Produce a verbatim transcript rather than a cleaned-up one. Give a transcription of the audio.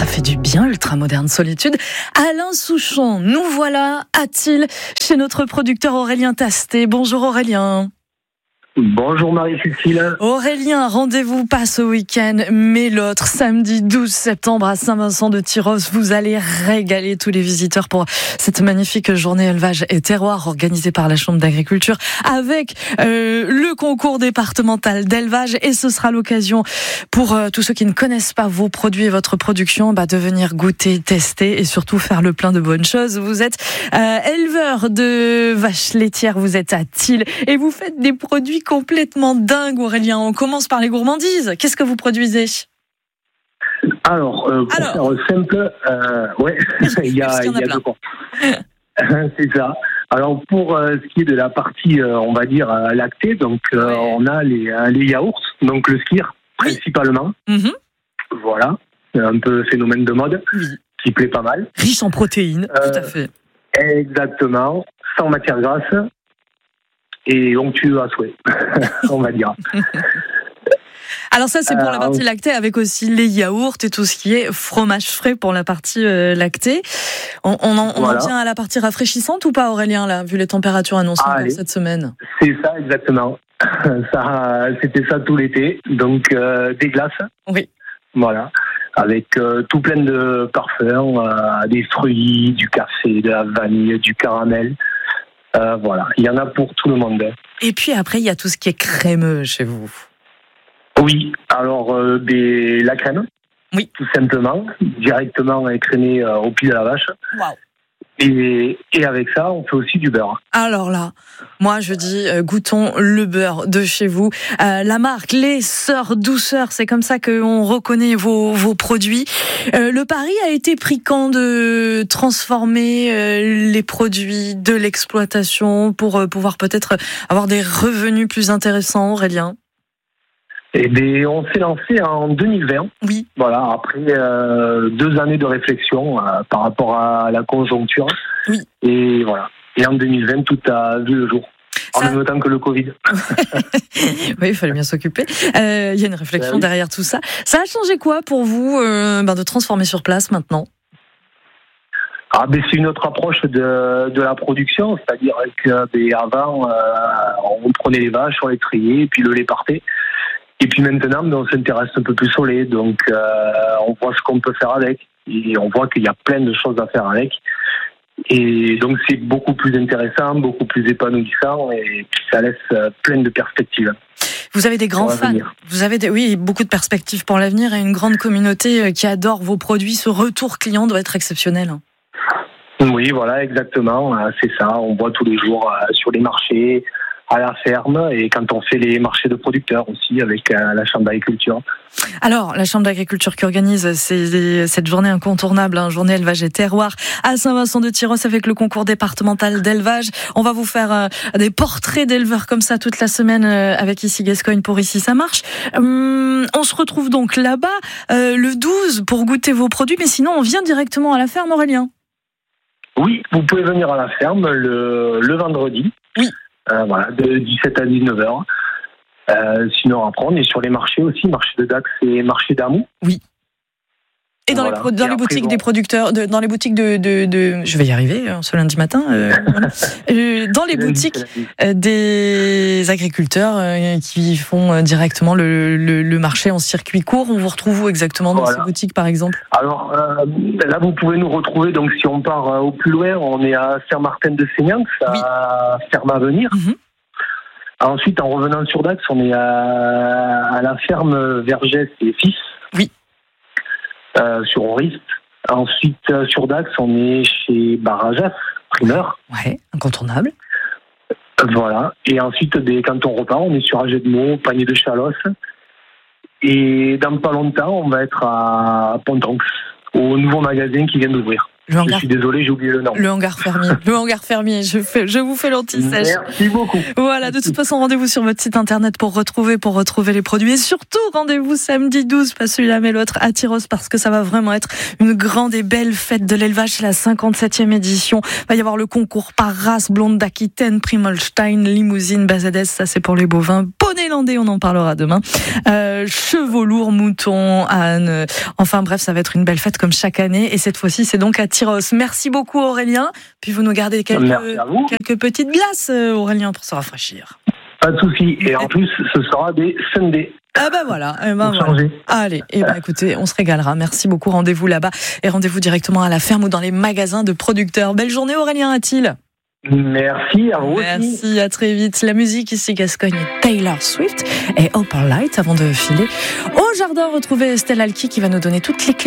Ça fait du bien, Ultramoderne Solitude. Alain Souchon, nous voilà à Tille, chez notre producteur Aurélien Tastet. Bonjour Aurélien. Bonjour Marie-Cécile. Aurélien, rendez-vous pas ce week-end, mais l'autre, samedi douze septembre à Saint-Vincent-de-Tyrosse. Vous allez régaler tous les visiteurs pour cette magnifique journée élevage et terroir organisée par la Chambre d'agriculture avec euh, le concours départemental d'élevage. Et ce sera l'occasion pour euh, tous ceux qui ne connaissent pas vos produits et votre production bah, de venir goûter, tester et surtout faire le plein de bonnes choses. Vous êtes euh, éleveur de vaches laitières, vous êtes à Tille et vous faites des produits complètement dingue, Aurélien. On commence par les gourmandises. Qu'est-ce que vous produisez ? Alors, euh, pour Alors. faire simple, euh, ouais, il y a, Parce qu'il y en a il y a plein. deux points. C'est ça. Alors, pour euh, ce qui est de la partie, euh, on va dire, euh, lactée, donc euh, Ouais. on a les, euh, les yaourts, donc le skyr, principalement. Mhm. Voilà, c'est un peu phénomène de mode, Oui. qui plaît pas mal. Riche en protéines, Euh, tout à fait. Exactement, sans matière grasse, et onctueux à souhait, on va dire. Alors ça, c'est pour la euh, partie lactée, avec aussi les yaourts et tout ce qui est fromage frais pour la partie euh, lactée. On, on, en, on Voilà. en vient à la partie rafraîchissante ou pas, Aurélien, là, vu les températures annoncées Ah, pour allez. cette semaine ? C'est ça, exactement. Ça, c'était ça tout l'été. Donc, euh, des glaces. Oui. Voilà. Avec euh, tout plein de parfums, euh, des fruits, du café, de la vanille, du caramel. Euh, voilà. Il y en a pour tout le monde. Et puis après, il y a tout ce qui est crémeux chez vous. Oui. Alors, euh, des, la crème. Oui. Tout simplement. Directement écrémée euh, au pied de la vache. Waouh. Et, et avec ça, on fait aussi du beurre. Alors là, moi je dis euh, goûtons le beurre de chez vous. Euh, la marque Les Sœurs Douceur, c'est comme ça qu'on reconnaît vos, vos produits. Euh, le pari a été pris quand de transformer euh, les produits de l'exploitation pour euh, pouvoir peut-être avoir des revenus plus intéressants, Aurélien ? Et bien, on s'est lancé en deux mille vingt. Oui. Voilà, après euh, deux années de réflexion euh, par rapport à la conjoncture. Oui. Et voilà. Et en deux mille vingt, tout a vu le jour. En Ça... même temps que le Covid. Oui, il fallait bien s'occuper. Euh, il y a une réflexion Ben oui. derrière tout ça. Ça a changé quoi pour vous euh, ben de transformer sur place maintenant ? Ah, ben, c'est une autre approche de, de la production. C'est-à-dire que ben, avant, euh, on prenait les vaches, on les triait, et puis le lait partait. Et puis maintenant, ben, on s'intéresse un peu plus au lait. Donc, euh, on voit ce qu'on peut faire avec. Et on voit qu'il y a plein de choses à faire avec. Et donc, c'est beaucoup plus intéressant, beaucoup plus épanouissant. Et puis, ça laisse plein de perspectives. Vous avez des grands Pour fans. l'avenir. Vous avez des, oui, beaucoup de perspectives pour l'avenir et une grande communauté qui adore vos produits. Ce retour client doit être exceptionnel. Oui, voilà, exactement. C'est ça. On voit tous les jours sur les marchés, à la ferme, et quand on fait les marchés de producteurs aussi avec la Chambre d'agriculture. Alors, la Chambre d'agriculture qui organise ces, cette journée incontournable, hein, journée élevage et terroir à Saint-Vincent-de-Tyrosse avec le concours départemental d'élevage. On va vous faire euh, des portraits d'éleveurs comme ça toute la semaine euh, avec Ici Gascogne pour Ici ça marche. Hum, on se retrouve donc là-bas euh, le douze pour goûter vos produits, mais sinon on vient directement à la ferme, Aurélien. Oui, vous pouvez venir à la ferme le, le vendredi. Oui. Euh, voilà, de dix-sept à dix-neuf heures. Euh, sinon, après, on est sur les marchés aussi, marché de Dax et marché d'Amou. Oui. Et dans, Voilà. les, pro- dans Et les après, boutiques bon. des producteurs, de, dans les boutiques de, de, de, je vais y arriver hein, ce lundi matin, euh, voilà. Euh, dans les Lundi, boutiques c'est lundi. euh, des agriculteurs euh, qui font euh, directement le, le, le marché en circuit court, on vous retrouve où exactement dans Voilà. ces boutiques par exemple ? Alors euh, là, vous pouvez nous retrouver. Donc, si on part euh, au plus loin, on est à Saint-Martin-de-Seignax, Oui. à Ferme à venir. Mhm. Ensuite, en revenant sur Dax, on est à, à la ferme Vergès et Fils. Oui. Euh, sur Orist. Ensuite, euh, sur Dax, on est chez Barajas, primeur. Ouais, incontournable. Voilà. Et ensuite, des, quand on repart, on est sur Aget-de-Meaux, Panier de Chalosse. Et dans pas longtemps, on va être à Pontonx, au nouveau magasin qui vient d'ouvrir. Le hangar... Je suis désolé, j'ai oublié le nom. Le hangar fermier. Le hangar fermier. Je, fais, je vous fais l'anti-sèche. Merci beaucoup. Voilà, de toute façon, rendez-vous sur votre site internet pour retrouver, pour retrouver les produits. Et surtout, rendez-vous samedi douze, pas celui-là mais l'autre, à Tyros, parce que ça va vraiment être une grande et belle fête de l'élevage. C'est la cinquante-septième édition. Il va y avoir le concours par race, blonde d'Aquitaine, Primolstein, Limousine, Bazadès, ça c'est pour les bovins. Poney landais, on en parlera demain. Euh, chevaux lourds, moutons, ânes. Enfin bref, ça va être une belle fête comme chaque année. Et cette fois-ci, c'est donc à Tyros. Merci beaucoup Aurélien. Puis vous nous gardez quelques, quelques petites glaces Aurélien pour se rafraîchir. Pas de souci. Et en plus, ce sera des Sundays. Ah ben voilà, eh ben voilà. Allez, et eh ben écoutez, on se régalera. Merci beaucoup. Rendez-vous là-bas et rendez-vous directement à la ferme ou dans les magasins de producteurs. Belle journée Aurélien Attil. Merci à vous. Merci, aussi. à très vite. La musique ici Gascogne, Taylor Swift et Opal Light avant de filer au jardin. Retrouver Estelle Alki qui va nous donner toutes les clés.